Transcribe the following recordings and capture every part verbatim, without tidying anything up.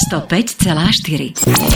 sto päť celá štyri.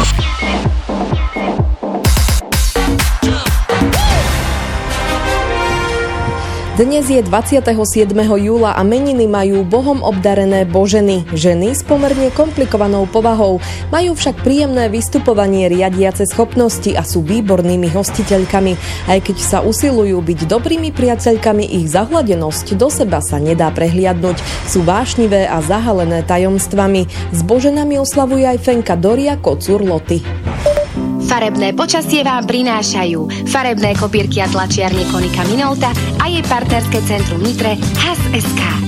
Dnes je dvadsiateho siedmeho júla a meniny majú Bohom obdarené Boženy, ženy s pomerne komplikovanou povahou, majú však príjemné vystupovanie, riadiace schopnosti a sú výbornými hostiteľkami. Aj keď sa usilujú byť dobrými priateľkami, ich zahladenosť do seba sa nedá prehliadnuť. Sú vášnivé a zahalené tajomstvami. S Boženami oslavuje aj Fenka Doria Kocúr Loty. Farebné počasie vám prinášajú farebné kopírky a tlačiarne Konika Minolta a jej partnerské centrum Nitre há es es ká.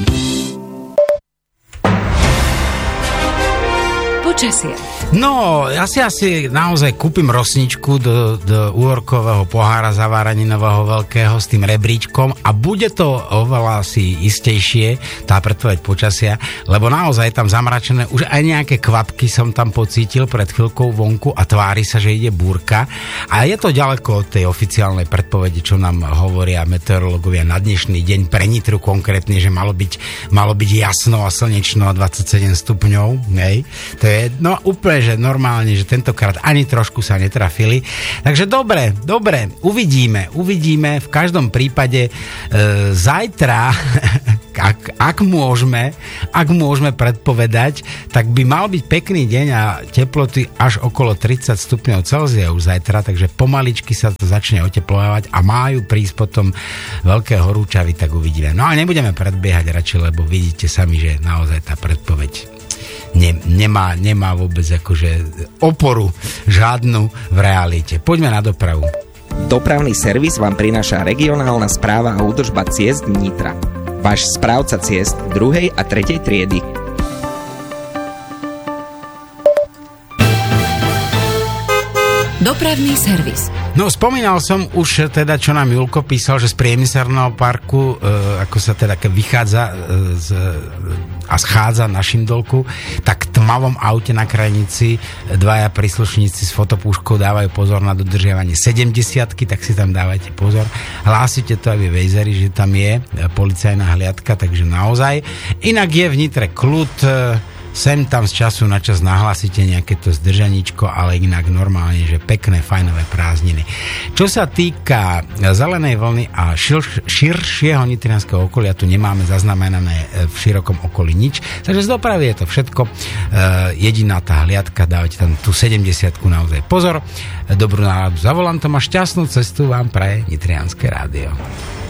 Počasie. No, ja si asi naozaj kúpim rosničku do, do úorkového pohára zaváraninového veľkého s tým rebríčkom a bude to oveľa asi istejšie, tá predpoveď počasia, lebo naozaj tam zamračené, už aj nejaké kvapky som tam pocítil pred chvíľkou vonku a tvári sa, že ide búrka a je to ďaleko od tej oficiálnej predpovede, čo nám hovoria meteorológovia na dnešný deň pre Nitru konkrétne, že malo byť, malo byť jasno a slnečno a dvadsaťsedem stupňov, hej, to je no úplne, že normálne, že tentokrát ani trošku sa netrafili. Takže dobre, dobre, uvidíme, uvidíme. V každom prípade e, zajtra, ak, ak môžeme, ak môžeme predpovedať, tak by mal byť pekný deň a teploty až okolo tridsať stupňov Celzia už zajtra, takže pomaličky sa to začne oteplovať a majú prísť potom veľké horúčavy, tak uvidíme. No ale nebudeme predbiehať radšej, lebo vidíte sami, že naozaj tá predpoveď Ne, nemá, nemá vôbec akože oporu žiadnu v realite. Poďme na dopravu. Dopravný servis vám prináša regionálna správa a údržba ciest Nitra. Váš správca ciest druhej a tretej triedy. Dopravný servis. No, spomínal som už teda, čo nám Julko písal, že z priemyselného parku, e, ako sa teda keď vychádza e, z, a schádza na Šindolku, tak v tmavom aute na krajnici dvaja príslušníci s fotopúškou dávajú pozor na dodržiavanie sedemdesiatky, tak si tam dávajte pozor. Hlásite to aj vy vejzeri, že tam je policajná hliadka, takže naozaj. Inak je v Nitre kľud, sem tam z času na čas nahlásite nejaké to zdržaníčko, ale inak normálne, že pekné, fajnové prázdniny. Čo sa týka zelenej vlny a šir, širšieho nitrianskeho okolia, tu nemáme zaznamenané v širokom okolí nič, takže z dopravy je to všetko. E, jediná tá hliadka, dávajte tam tú sedemdesiatku naozaj pozor. Dobrú náladu za volantom a šťastnú cestu vám praje Nitrianske rádio.